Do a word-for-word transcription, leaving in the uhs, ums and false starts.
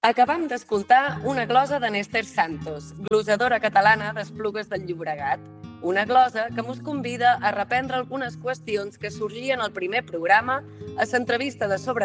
Acabam d'escoltar una glosa de Néstor Santos, glosadora catalana d'Esplugues del Llobregat. Una glosa que mos convida a reprendre algunes qüestions que sorgien al primer programa a l'entrevista de sobre